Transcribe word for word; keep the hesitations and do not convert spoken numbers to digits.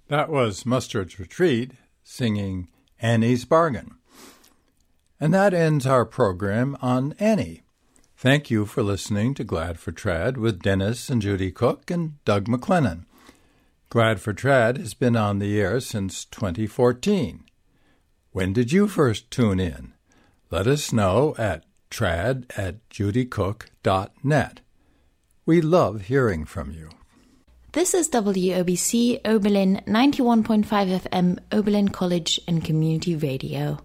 That was Mustard's Retreat singing Annie's Bargain. And that ends our program on Annie. Thank you for listening to Glad for Trad with Dennis and Judy Cook and Doug McLennan. Glad for Trad has been on the air since twenty fourteen. When did you first tune in? Let us know at trad at judycook dot net. We love hearing from you. This is W O B C Oberlin ninety-one point five F M, Oberlin College and Community Radio.